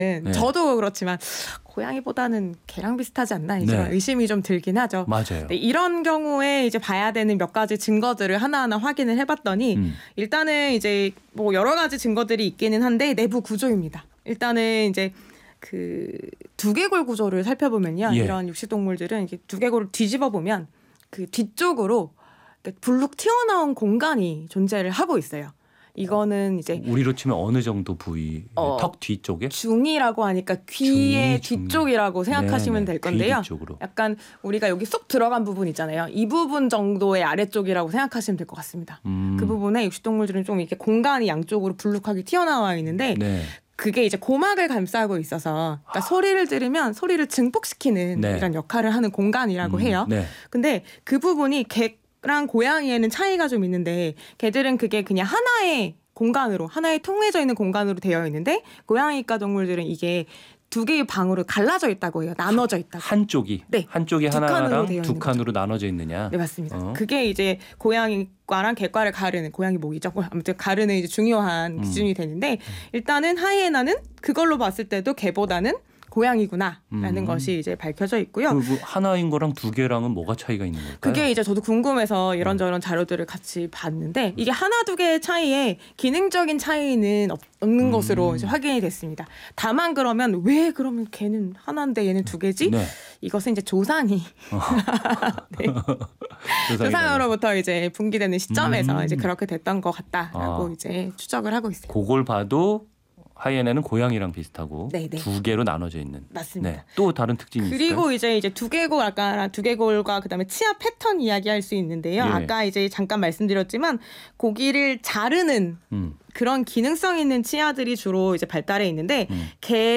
네. 저도 그렇지만 고양이보다는 개랑 비슷하지 않나 이런 네. 의심이 좀 들긴 하죠. 맞아요. 네, 이런 경우에 이제 봐야 되는 몇 가지 증거들을 하나하나 확인을 해봤더니 일단은 이제 뭐 여러 가지 증거들이 있기는 한데 내부 구조입니다. 일단은 이제 그 두개골 구조를 살펴보면요, 예. 이런 육식동물들은 이게 두개골을 뒤집어 보면 그 뒤쪽으로 불룩 튀어나온 공간이 존재를 하고 있어요. 이거는 이제 우리로 치면 어느 정도 부위? 턱 뒤쪽에? 중이라고 하니까 귀의 중이. 뒤쪽이라고 생각하시면 될 건데요. 귀 뒤쪽으로. 약간 우리가 여기 쏙 들어간 부분 있잖아요. 이 부분 정도의 아래쪽이라고 생각하시면 될 것 같습니다. 그 부분에 육식동물들은 좀 이렇게 공간이 양쪽으로 불룩하게 튀어나와 있는데 네. 그게 이제 고막을 감싸고 있어서 그러니까 소리를 들으면 소리를 증폭시키는 네. 이런 역할을 하는 공간이라고 해요. 네. 근데 그 부분이 개랑 고양이에는 차이가 좀 있는데 개들은 그게 그냥 하나의 공간으로 하나의 통해져 있는 공간으로 되어 있는데 고양이과 동물들은 이게 두 개의 방으로 갈라져 있다고 해요. 나눠져 있다고. 한쪽이 네. 한쪽이 두 칸으로 하나랑 되어 두 있는 칸으로 나눠져 있느냐? 네, 맞습니다. 그게 이제 고양이과랑 개과를 가르는 고양이 목이죠. 아무튼 가르는 이제 중요한 기준이 되는데 일단은 하이에나는 그걸로 봤을 때도 개보다는 고양이구나라는 것이 이제 밝혀져 있고요. 그 하나인 거랑 두 개랑은 뭐가 차이가 있는 걸까요? 그게 이제 저도 궁금해서 이런저런 자료들을 같이 봤는데 이게 하나 두 개의 차이에 기능적인 차이는 없는 것으로 이제 확인이 됐습니다. 다만 그러면 왜 그러면 걔는 하나인데 얘는 두 개지? 네. 이것은 이제 조상이 네. 조상으로부터 이제 분기되는 시점에서 이제 그렇게 됐던 것 같다라고 이제 추적을 하고 있어요. 그걸 봐도 하이에나는 고양이랑 비슷하고 네네. 두 개로 나눠져 있는. 맞습니다. 네. 또 다른 특징이 있을까요? 그리고 이제 두개골 아까 두개골과 그다음에 치아 패턴 이야기할 수 있는데요. 예. 아까 이제 잠깐 말씀드렸지만 고기를 자르는 그런 기능성 있는 치아들이 주로 이제 발달해 있는데 개